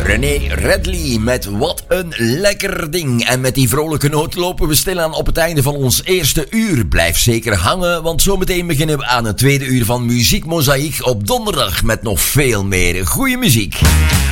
René Redley met Wat een lekker ding. En met die vrolijke noot lopen we stilaan op het einde van ons eerste uur. Blijf zeker hangen, want zometeen beginnen we aan het tweede uur van Muziek Mozaïek op donderdag met nog veel meer goede muziek.